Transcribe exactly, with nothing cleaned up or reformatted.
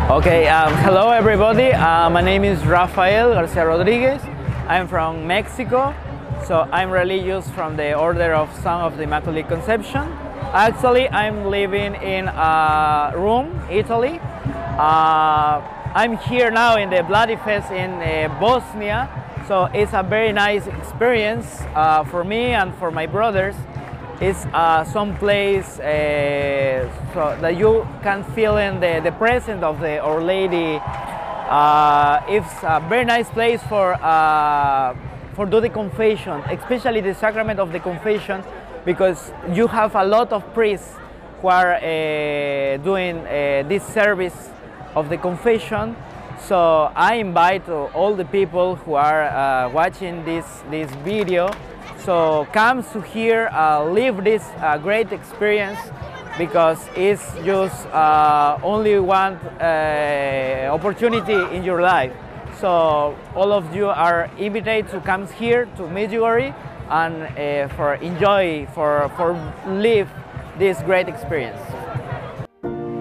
Okay, um, hello everybody. Uh, my name is Rafael Garcia Rodriguez. I'm from Mexico, so I'm religious from the Order of Son of the Immaculate Conception. Actually, I'm living in uh, Rome, Italy. Uh, I'm here now in the Bloody Fest in uh, Bosnia, so it's a very nice experience uh, for me and for my brothers. It's uh, some place uh, so that you can feel in the, the presence of the Our Lady. Uh, it's a very nice place for uh, for do the confession, especially the sacrament of the confession, because you have a lot of priests who are uh, doing uh, this service of the confession. So I invite all the people who are uh, watching this this video. So come to here, uh, live this uh, great experience, because it's just uh, only one uh, opportunity in your life. So all of you are invited to come here to Medjugorje and uh, for enjoy, for, for live this great experience.